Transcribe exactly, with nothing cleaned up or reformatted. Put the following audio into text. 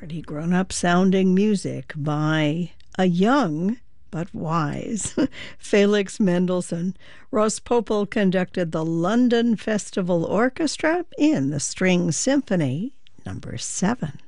pretty grown-up sounding music by a young but wise Felix Mendelssohn. Ross Popel conducted the London Festival Orchestra in the String Symphony number seven.